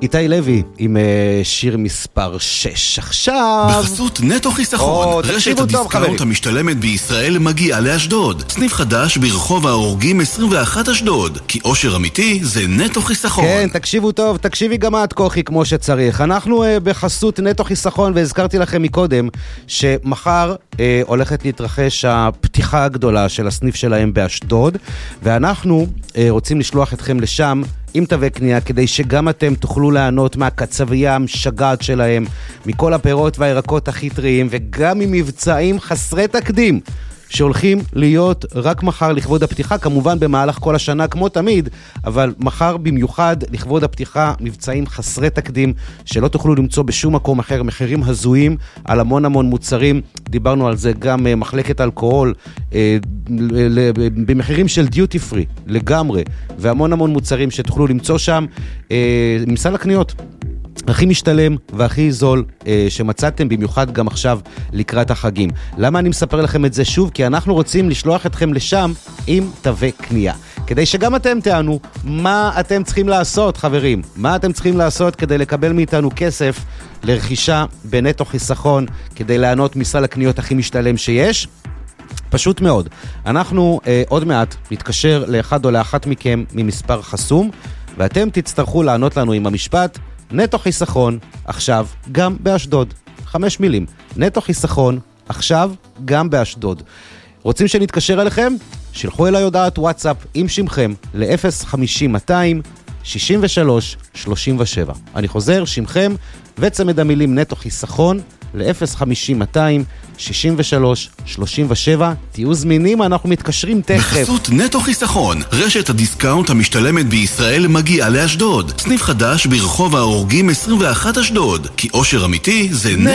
איתי לוי עם שיר מספר 6. עכשיו בחסות נטו חיסכון, רשת הדיסקאונט המשתלמת בישראל מגיעה לאשדוד. סניף חדש ברחוב האורגים 21 אשדוד, כי אושר אמיתי זה נטו חיסכון. כן, תקשיבו טוב, תקשיבי גם את כוחי כמו שצריך. אנחנו בחסות נטו חיסכון, והזכרתי לכם מקודם שמחר הולכת להתרחש הפתיחה הגדולה של הסניף שלהם באשדוד, ואנחנו רוצים לשלוח אתכם לשם עם תווי קנייה, כדי שגם אתם תוכלו לענות מהקצבייה המשגעת שלהם, מכל הפירות והירקות הכי טריים, וגם עם מבצעים חסרי תקדים שהולכים להיות רק מחר לכבוד הפתיחה, כמובן במהלך כל השנה כמו תמיד, אבל מחר במיוחד לכבוד הפתיחה, מבצעים חסרי תקדים שלא תוכלו למצוא בשום מקום אחר, מחירים הזויים על המון מוצרים, דיברנו על זה גם מחלקת אלכוהול, במחירים של דיוטי פרי לגמרי, והמון מוצרים שתוכלו למצוא שם, מסל הקניות הכי משתלם והכי זול שמצאתם, במיוחד גם עכשיו לקראת החגים. למה אני מספר לכם את זה שוב? כי אנחנו רוצים לשלוח אתכם לשם עם תווי קנייה, כדי שגם אתם תענו מה אתם צריכים לעשות, חברים. מה אתם צריכים לעשות כדי לקבל מאיתנו כסף לרכישה בנטו חיסכון, כדי לענות מסל הקניות הכי משתלם שיש? פשוט מאוד. אנחנו עוד מעט נתקשר לאחד או לאחת מכם ממספר חסום, ואתם תצטרכו לענות לנו עם המשפט נטו חיסכון, עכשיו גם באשדוד. 5 מילים. נטו חיסכון, עכשיו גם באשדוד. רוצים שנתקשר אליכם? שלחו אליי הודעת וואטסאפ עם שמכם ל-050-263-37. אני חוזר, שמכם וצמד המילים נטו חיסכון ל-050-263-37. תהיו זמינים, אנחנו מתקשרים תכף. בחסות נטו חיסכון, רשת הדיסקאונט המשתלמת בישראל מגיעה לאשדוד. סניף חדש ברחוב האורגים 21 אשדוד, כי אושר אמיתי זה